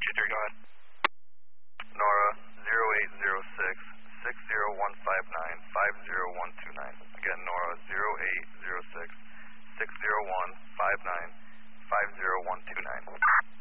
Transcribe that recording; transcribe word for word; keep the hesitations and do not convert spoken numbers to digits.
two three, go ahead. Nora, zero eight zero six, six zero one five nine, five zero one two nine. Again, Nora, zero eight zero six, six zero one five nine, five zero one two nine.